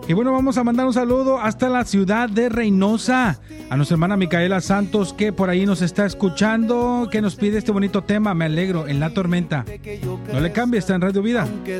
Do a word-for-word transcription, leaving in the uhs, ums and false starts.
Y bueno, vamos a mandar un saludo hasta la ciudad de Reynosa a nuestra hermana Micaela Santos, que por ahí nos está escuchando, que nos pide este bonito tema, Me Alegro en la Tormenta. No le cambie, está en Radio Vida. Aunque